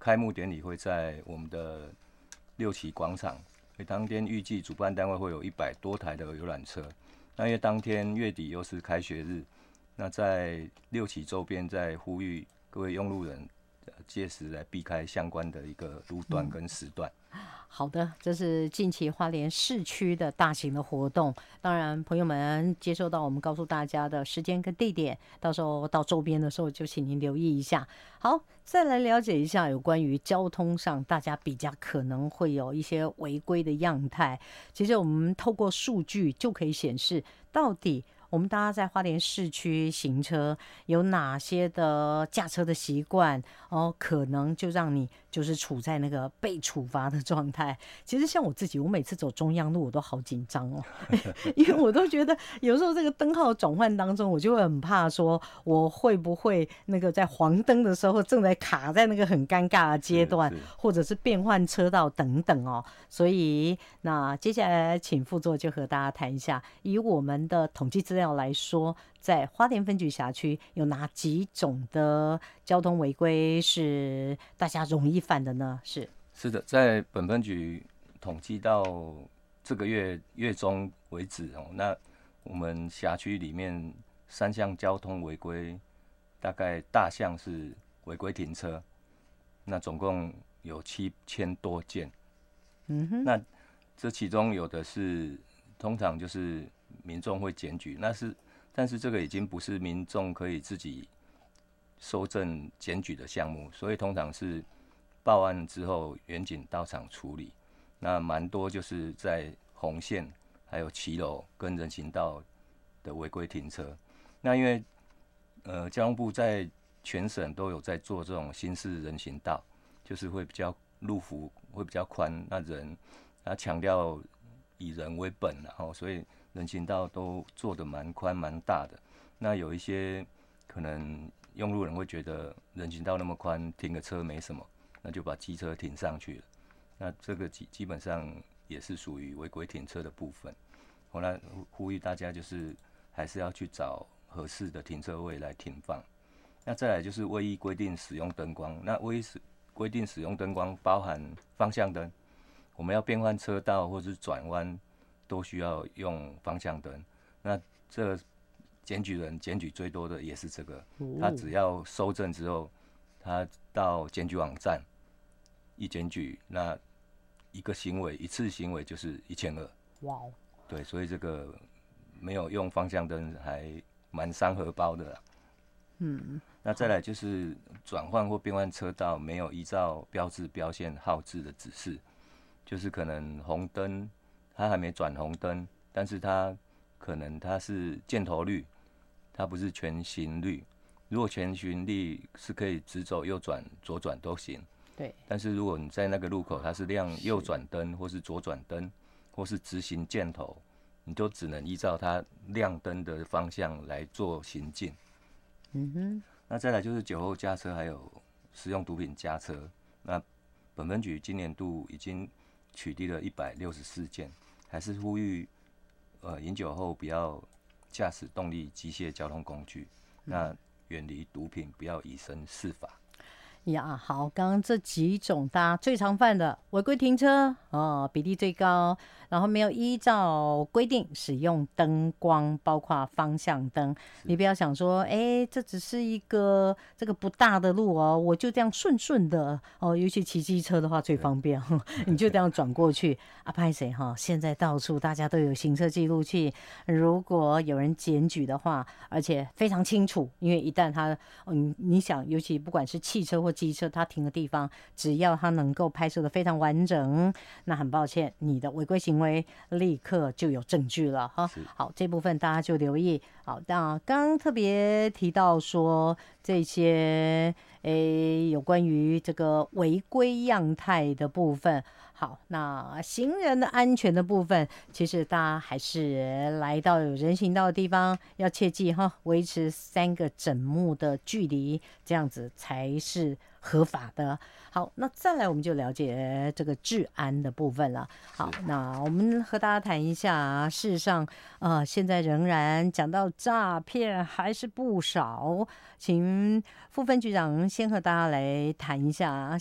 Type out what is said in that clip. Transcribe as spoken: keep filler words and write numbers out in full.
开幕典礼会在我们的六期广场，所以当天预计主办单位会有一百多台的游览车。那因为当天月底又是开学日，那在六期周边在呼吁各位用路人，届时来避开相关的一个路段跟时段。 嗯，好的，这是近期花莲市区的大型的活动。当然，朋友们接收到我们告诉大家的时间跟地点，到时候到周边的时候就请您留意一下。好，再来了解一下有关于交通上大家比较可能会有一些违规的样态。其实我们透过数据就可以显示，到底我们大家在花莲市区行车有哪些的驾车的习惯哦，可能就让你就是处在那个被处罚的状态。其实像我自己，我每次走中央路我都好紧张哦，因为我都觉得有时候这个灯号转换当中，我就会很怕说我会不会那个在黄灯的时候正在卡在那个很尴尬的阶段，或者是变换车道等等哦。所以那接下来请副座就和大家谈一下，以我们的统计资料来说，在花莲分局辖区有哪几种的交通违规是大家容易犯的呢？是是的，在本分局统计到这个月月中为止哦，那我们辖区里面三项交通违规，大概大项是违规停车，那总共有七千多件。 嗯哼， 那这其中有的是通常就是民众会检举，那是但是这个已经不是民众可以自己收证检举的项目，所以通常是报案之后员警到场处理。那蛮多就是在红线、还有骑楼跟人行道的违规停车。那因为呃交通部在全省都有在做这种新式人行道，就是会比较路幅会比较宽，那人他强调以人为本，然后所以人行道都做得蛮宽蛮大的。那有一些可能用路人会觉得人行道那么宽，停个车没什么，那就把机车停上去了。那这个基基本上也是属于违规停车的部分。我来呼吁大家，就是还是要去找合适的停车位来停放。那再来就是未依规定使用灯光，那未依规定使用灯光包含方向灯，我们要变换车道或是转弯都需要用方向灯。那这检举人检举最多的也是这个，他只要收证之后，他到检举网站一检举，那一个行为一次行为就是一千二。 哇， 对，所以这个没有用方向灯还蛮伤荷包的啦。 嗯， 那再来就是转换或变换车道没有依照标志标线号志的指示，就是可能红灯它还没转红灯，但是它可能它是箭头绿，它不是全行绿。如果全行绿是可以直走、右转、左转都行。 对。 但是如果你在那个路口它是亮右转灯或是左转灯，或是直行箭头，你就只能依照它亮灯的方向来做行进。 嗯哼。 那再来就是酒后驾车，还有使用毒品驾车。那本分局今年度已经取缔了一百六十四件，还是呼吁呃饮酒后不要驾驶动力机械交通工具，那远离毒品，不要以身试法。 呀，好，刚刚这几种大家最常犯的违规停车哦，比例最高，然后没有依照规定使用灯光，包括方向灯。你不要想说，哎，这只是一个这个不大的路哦，我就这样顺顺的哦，尤其骑机车的话最方便，你就这样转过去啊，拍谁哈？现在到处大家都有行车记录器，如果有人检举的话，而且非常清楚，因为一旦他，嗯，你想，尤其不管是汽车或机车，它停的地方，只要它能够拍摄的非常完整，那很抱歉，你的违规行为立刻就有证据了哈。好，这部分大家就留意。好，那刚刚特别提到说这些诶有关于这个违规样态的部分。好，那行人的安全的部分，其实大家还是来到有人行道的地方，要切记哈，维持三个整目的距离，这样子才是合法的。好，那再来我们就了解这个治安的部分了。好，那我们和大家谈一下，事实上，呃，现在仍然讲到诈骗还是不少，请副分局长先和大家来谈一下